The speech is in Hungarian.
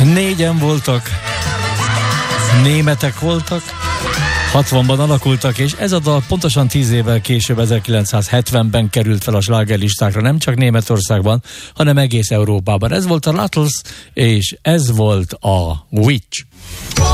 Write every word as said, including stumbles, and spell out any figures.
Négyen voltak, németek voltak, hatvanban alakultak, és ez a dal pontosan tíz évvel később, ezerkilencszázhetvenben került fel a slágerlistákra, nem csak Németországban, hanem egész Európában. Ez volt a Rattles, és ez volt a Witch.